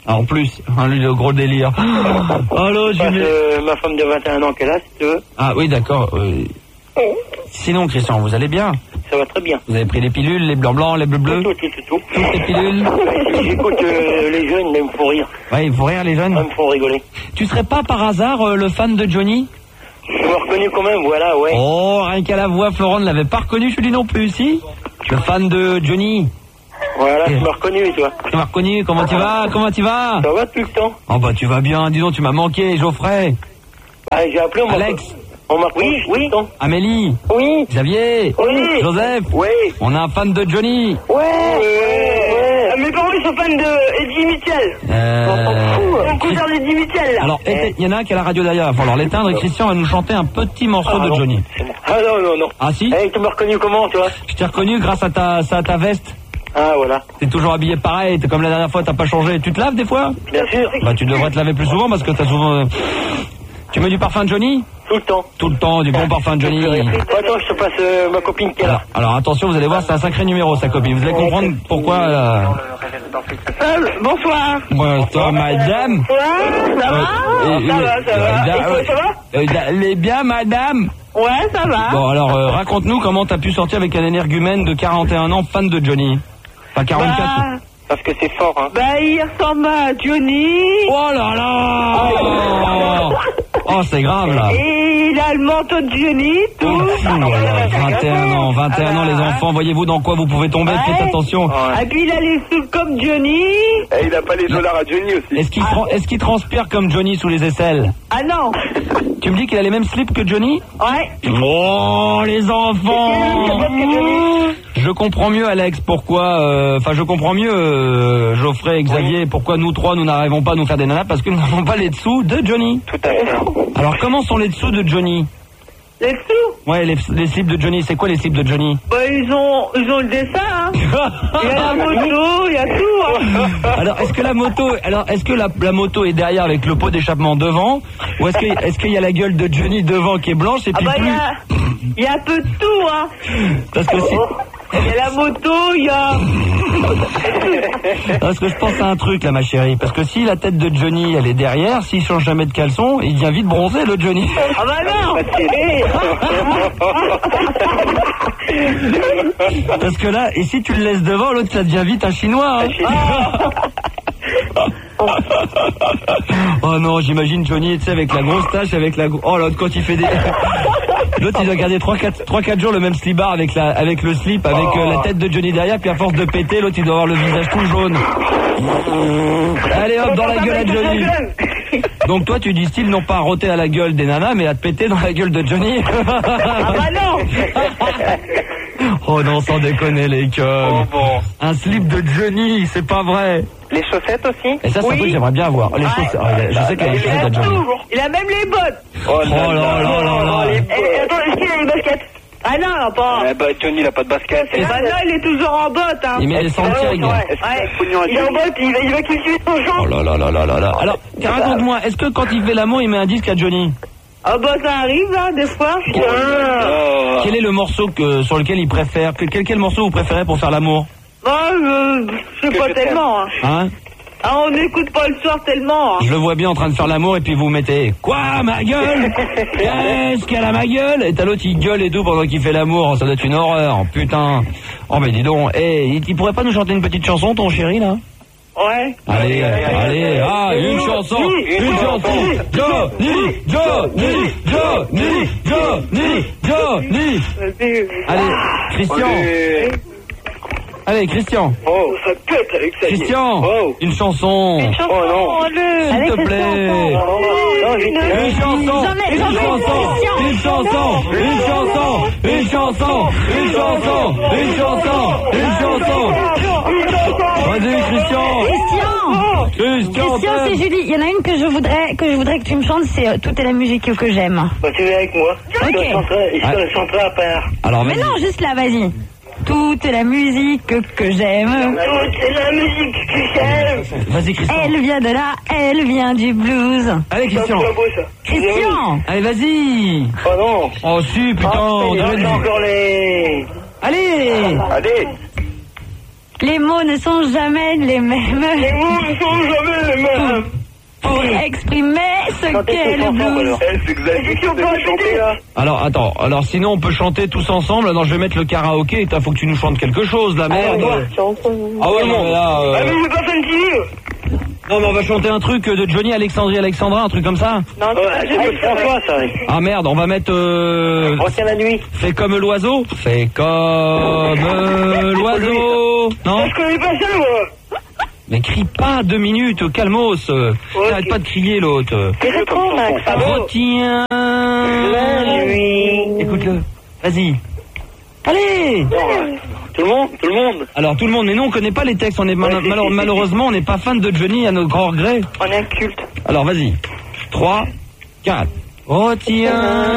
Ah, en plus, hein, lui, le gros délire. Allô, Julien. Euh, ma femme de vingt et un ans qu'elle a, si tu veux. Ah oui, d'accord. Euh... Sinon, Christian, vous allez bien? Ça va très bien. Vous avez pris les pilules, les blancs blancs, les bleus bleus? Tout, tout, tout, tout. Toutes les pilules? J'écoute euh, les jeunes, mais ils me font rire. Ouais, ils font rire, les jeunes? Ils me font rigoler. Tu serais pas par hasard euh, le fan de Johnny? Je m'ai reconnu quand même, voilà, ouais. Oh, rien qu'à la voix, Florent ne l'avait pas reconnu, Julie non plus, si? Le fan de Johnny. Voilà, je m'ai reconnu, toi. Tu m'as reconnu, comment tu vas? Comment tu vas? Ça va depuis le temps. Oh bah tu vas bien, dis donc, tu m'as manqué, Geoffrey. Ah, j'ai appelé, on m'a... Alex. On m'a reconnu, oui, oui. Amélie. Oui. Xavier. Oui. Joseph. Oui. On a un fan de Johnny. Ouais. Ouais. ouais. Mes parents, ils sont fans de Eddie Mitchell. Euh... On concerne Eddie Mitchell, là. Alors, il y en a un qui a la radio derrière, il va falloir l'éteindre et Christian va nous chanter un petit morceau ah, de non. Johnny. Ah non, non, non. Ah si? Eh, tu m'as reconnu comment, tu vois? Je t'ai reconnu grâce à ta, à ta veste. Ah, voilà. T'es toujours habillé pareil, t'es comme la dernière fois, t'as pas changé. Tu te laves des fois? Bien sûr. Bah tu devrais te laver plus souvent parce que t'as souvent... Tu mets du parfum de Johnny? Tout le temps. Tout le temps, du bon parfum de Johnny. Attends, je te passe euh, ma copine qui est là. Alors, alors attention, vous allez voir, c'est un sacré numéro sa copine. Vous allez comprendre pourquoi... Euh... Euh, bonsoir. Bonsoir madame. Ouais, ça va? Euh, Ça euh, va, ça va. euh, Et toi, ça va? euh, Elle est bien madame. Ouais, ça va. Bon alors, euh, raconte-nous comment t'as pu sortir avec un énergumène de quarante et un ans, fan de Johnny. Enfin quarante-quatre. Bah, parce que c'est fort, hein. Bah, il ressemble à Johnny. Oh là là. Oh, oh c'est grave là. Et il a le manteau de Johnny, tout. Oh, voilà, vingt et un ans, vingt et un ans les enfants, voyez-vous dans quoi vous pouvez tomber, Ouais. faites attention. Et puis il a les sous comme Johnny. Et il a pas les dollars à Johnny aussi. Est-ce qu'il tra- est-ce qu'il transpire comme Johnny sous les aisselles? Ah non. Tu me dis qu'il a les mêmes slips que Johnny? Ouais. Oh les enfants. Je comprends mieux Alex pourquoi, enfin euh, je comprends mieux euh, Geoffrey et Xavier pourquoi nous trois nous n'arrivons pas à nous faire des nanas parce que nous n'avons pas les dessous de Johnny. Tout à fait. Alors comment sont les dessous de Johnny? Les sous? Ouais les, les slips de Johnny, c'est quoi les slips de Johnny? Bah ils ont, ils ont le dessin, hein. Il y a la moto, il y a tout, hein. Alors est-ce que la moto, alors est-ce que la, la moto est derrière avec le pot d'échappement devant, ou est-ce que est-ce qu'il y a la gueule de Johnny devant qui est blanche et puis Ah bah plus... il y a, il y a un peu de tout, hein. Parce que si... Il y a la moto, il y a... Parce que je pense à un truc là ma chérie, parce que si la tête de Johnny elle est derrière, s'il change jamais de caleçon, il devient vite bronzé le Johnny. Ah bah non. Parce que là, et si tu le laisses devant, l'autre ça devient vite un chinois. Hein. Oh non, j'imagine Johnny, tu sais, avec la grosse tache, avec la... Oh l'autre quand il fait des... L'autre il doit garder trois quatre jours le même slibard avec, la, avec le slip, avec euh, la tête de Johnny derrière, puis à force de péter, l'autre il doit avoir le visage tout jaune. Allez hop, dans la gueule à Johnny. Donc toi tu dis style non pas à roter à la gueule des nanas, mais à te péter dans la gueule de Johnny. Ah bah non. Oh non, sans déconner les cœurs. Oh bon. Un slip de Johnny, c'est pas vrai. Les chaussettes aussi? Et ça, c'est un Oui. truc que j'aimerais bien voir. Les Ouais. chaussettes, oh, je sais qu'il y a les Il chaussettes a à Johnny. tout. Il a même les bottes. Oh là là là là là. Et, et attends, est-ce qu'il a les baskets? Ah non, pas. Eh bah Johnny il a pas de basket. Eh bah non, il est toujours en bottes, hein. Il met des sentiers. Ouais, il est en bottes, il va, il va cultiver son champ. Oh là là là là là là. Alors, raconte-moi, est-ce que quand il fait l'amour, il met un disque à Johnny? Ah bah ça arrive, hein, des fois. Oh. Quel est le morceau que, sur lequel il préfère que, quel, quel morceau vous préférez pour faire l'amour? Bah, je je sais Que pas je tellement, hein. Hein? Ah, on n'écoute pas le soir tellement, hein. Je le vois bien en train de faire l'amour et puis vous mettez quoi ma gueule? Qu'est-ce qu'elle a ma gueule? Et t'as l'autre il gueule et tout pendant qu'il fait l'amour, ça doit être une horreur, putain. Oh mais dis donc, eh, il, il pourrait pas nous chanter une petite chanson ton chéri là? Ouais. Allez, allez, ah, une chanson, une chanson, Johnny, Johnny, Johnny, Johnny, Johnny. Allez, Christian. Allez, Christian. Oh, ça pète avec ça. Christian, Oh. une chanson. Une chanson, Oh non. allez. S'il te plaît. Une chanson, une chanson, une chanson, une chanson, une chanson, une chanson, une chanson, une chanson. Vas-y, Christian. Christian Christian, Christian, c'est Julie. Il y en a une que je voudrais que je voudrais que tu me chantes, c'est euh, Toute est la musique que j'aime. Bah tu viens avec moi. Ok. Je te chanterai, je te chanterai à part. Alors, Mais vas-y. non, juste là, vas-y. Toute est la musique que j'aime. Toute est la musique que j'aime. Vas-y, Christian. Elle vient de là, elle vient du blues. Allez, Christian. C'est pas beau ça. Christian Allez, vas-y. Oh non. Oh, si, putain, Ah, on il dirait reste une- encore les... Allez. Allez. Les mots ne sont jamais les mêmes. Les mots ne sont jamais les mêmes. Pour exprimer ce qu'est le blues. Alors, attends, alors sinon on peut chanter tous ensemble. Non, je vais mettre le karaoké. Il faut que tu nous chantes quelque chose, la merde. Ah ouais, non, mais là... Euh... Ah mais j'ai pas fait une télé. Non, mais on va chanter un truc de Johnny Alexandrie Alexandra, un truc comme ça. Non, c'est pas François, ça. Ah merde, on va mettre... Euh... Retiens la nuit. Fais comme l'oiseau. Fais comme l'oiseau. Non, je connais pas ça, moi. mais crie pas deux minutes, calmos. Okay. Arrête pas de crier l'autre. C'est trop, Max. Retiens la nuit. Écoute-le. Vas-y. Allez. Tout le monde, tout le monde. Alors tout le monde, mais nous on connaît pas les textes. On est mal- mal- malheureusement on n'est pas fan de Johnny à notre grand regret. On est un culte. Alors vas-y. trois, quatre. Retiens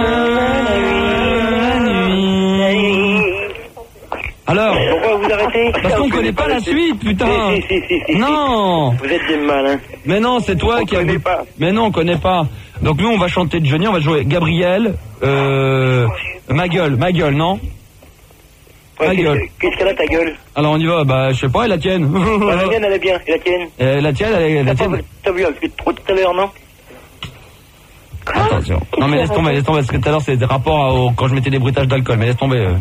la nuit. Alors. Pourquoi vous arrêtez? Parce qu'on connaît pas la suite, putain. Si, si, si, si, non. Vous êtes des malins. Mais non, c'est toi on qui as. connaît pas. Mais non, on connaît pas. Donc nous, on va chanter Johnny, on va jouer Gabriel, euh, ma gueule, ma gueule, non? Ouais, Ma qu'est-ce gueule. que- Qu'est-ce qu'elle a ta gueule? Alors on y va, bah je sais pas, et la tienne. Bah, la mienne elle est bien, et la tienne? Euh, la tienne, elle est la T'as tienne. pas- T'as vu, avec trop tout à l'heure, non? Attention. Non mais laisse tomber, laisse tomber, parce que tout à l'heure c'est des rapports à- au, quand je mettais des bruitages d'alcool, mais laisse tomber. euh.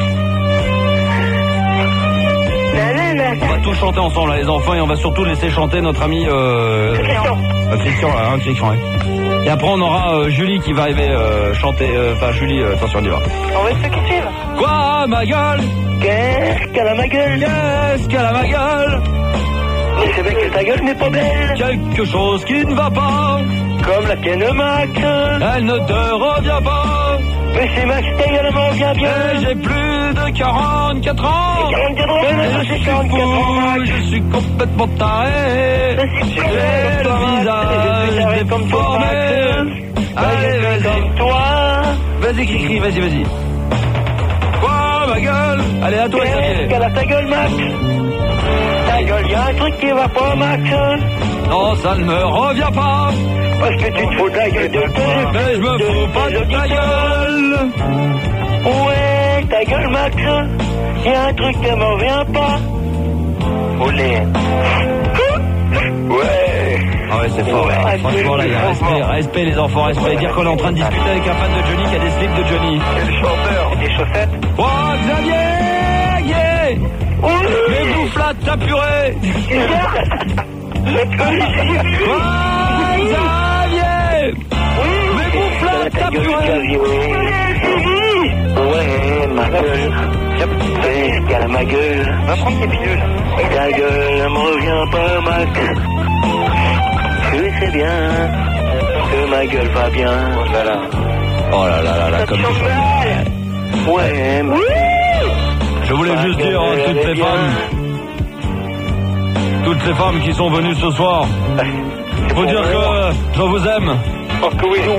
On va tous chanter ensemble, là, les enfants, et on va surtout laisser chanter notre ami euh, euh, Christian, là, hein, Christian, ouais. Et après on aura euh, Julie qui va arriver euh, chanter, euh, enfin Julie, euh, attention on y va. On va se quitter, là. Quoi, ma gueule? Qu'est-ce qu'elle a ma gueule? Qu'est-ce qu'elle a ma gueule? Mais c'est vrai que ta gueule n'est pas belle. Quelque chose qui ne va pas. Comme la tienne, Max. Elle ne te revient pas. Mais c'est Max, ta gueule, elle me revient bien. Et j'ai plus de quarante-quatre ans. quarante-quatre ans, Et je je suis suis quarante-quatre ans, fou, Max. je suis complètement taré. J'ai le visage déformé. Allez, vas-y. Comme toi. Vas-y, cri-cri, vas-y, vas-y. Quoi, ma gueule? Allez, à toi, Qu'est-ce Xavier. qu'elle a ta gueule, Max? Ta gueule, y'a un truc qui va pas, Max. Non, ça ne me revient pas. Parce que tu te fous de la gueule de toi. Mais je me fous pas de ta gueule. Ouais, ta gueule, Max. Y'a un truc qui me revient pas. Olé. Ouais. Ah ouais, c'est fort. Ouais, Franchement, là, il y a c'est respect, fort. respect, les enfants, respect. Dire qu'on est en train de discuter avec un fan de Johnny qui a des slips de Johnny. Quel chanteur. Des chaussettes. Oh, Xavier! Yeah! Mais bouffe-la de ta purée! Oh, Xavier! Mais bouffe-la de ta purée! Ouais, ma gueule. Ouais, qu'elle a ma gueule. Va prendre tes pilules. Ta gueule, elle me revient pas, Max. Je sais bien que ma gueule va bien. Voilà. Oh là là là là, comme tu chantes. Ouais, mais... Je voulais juste dire à toutes ces femmes, toutes ces femmes qui sont venues ce soir, faut dire que je vous aime. Oh que oui, nous